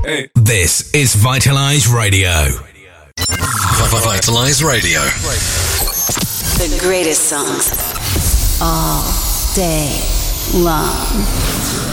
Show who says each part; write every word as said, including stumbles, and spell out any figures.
Speaker 1: Hey.
Speaker 2: This is Vitalize Radio.
Speaker 3: Vitalize Radio.
Speaker 4: The greatest songs all day long.